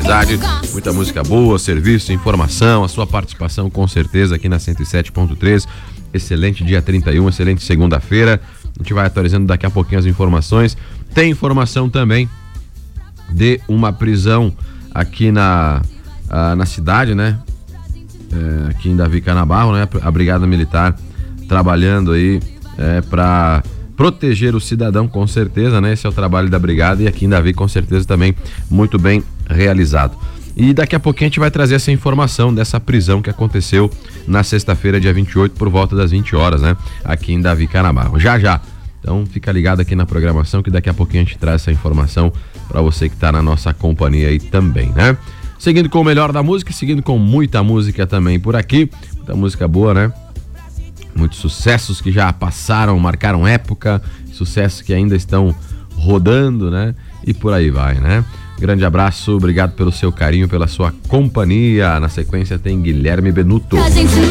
cidade. Muita música boa, serviço, informação, a sua participação com certeza aqui na 107.3. Excelente dia 31, excelente segunda-feira. A gente vai atualizando daqui a pouquinho as informações. Tem informação também de uma prisão aqui na cidade, né? Aqui em Davi Canabarro, né? A Brigada Militar trabalhando aí para proteger o cidadão, com certeza, né? Esse é o trabalho da Brigada e aqui em Davi, com certeza, também muito bem realizado. E daqui a pouquinho a gente vai trazer essa informação dessa prisão que aconteceu na sexta-feira, dia 28, por volta das 20 horas, né? Aqui em Davi Canabarro. Já. Então fica ligado aqui na programação que daqui a pouquinho a gente traz essa informação para você que tá na nossa companhia aí também, né? Seguindo com o melhor da música, seguindo com muita música também por aqui. Muita música boa, né? Muitos sucessos que já passaram, marcaram época, sucessos que ainda estão rodando, né? E por aí vai, né? Grande abraço, obrigado pelo seu carinho, pela sua companhia. Na sequência tem Guilherme Benuto.